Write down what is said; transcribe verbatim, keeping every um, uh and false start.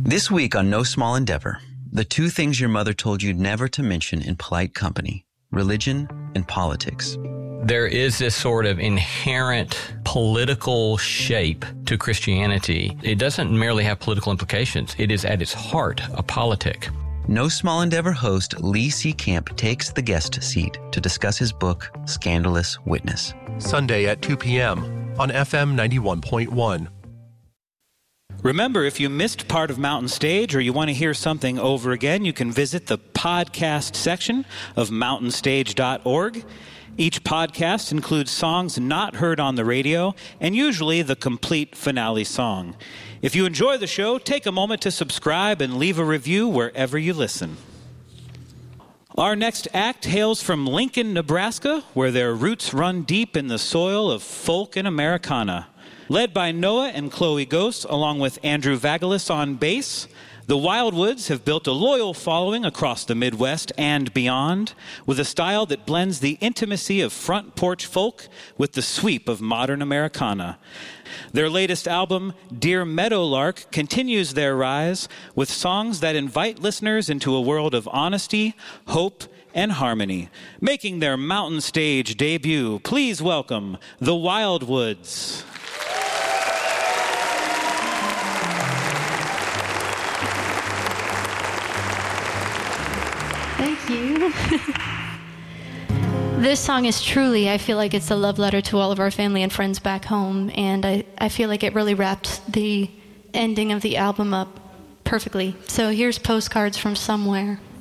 This week on No Small Endeavor, the two things your mother told you never to mention in polite company, religion and politics. There is this sort of inherent political shape to Christianity. It doesn't merely have political implications. It is at its heart a politic. No Small Endeavor host Lee C. Camp takes the guest seat to discuss his book, Scandalous Witness. Sunday at two p.m. on F M ninety-one point one. Remember, if you missed part of Mountain Stage or you want to hear something over again, you can visit the podcast section of mountain stage dot org. Each podcast includes songs not heard on the radio and usually the complete finale song. If you enjoy the show, take a moment to subscribe and leave a review wherever you listen. Our next act hails from Lincoln, Nebraska, where their roots run deep in the soil of folk and Americana. Led by Noah and Chloe Ghost, along with Andrew Vagelis on bass, the Wildwoods have built a loyal following across the Midwest and beyond, with a style that blends the intimacy of front porch folk with the sweep of modern Americana. Their latest album, Dear Meadowlark, continues their rise with songs that invite listeners into a world of honesty, hope, and harmony. Making their Mountain Stage debut, please welcome the Wildwoods. Thank you. This song is truly, I feel like it's a love letter to all of our family and friends back home, and I, I feel like it really wrapped the ending of the album up perfectly. So here's Postcards from Somewhere.